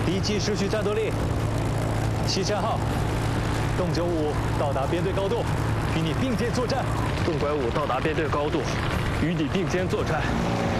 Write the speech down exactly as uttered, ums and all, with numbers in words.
敌机失去战斗力。西山号，洞九五到达编队高度，与你并肩作战。 洞拐五到达编队高度，与你并肩作战。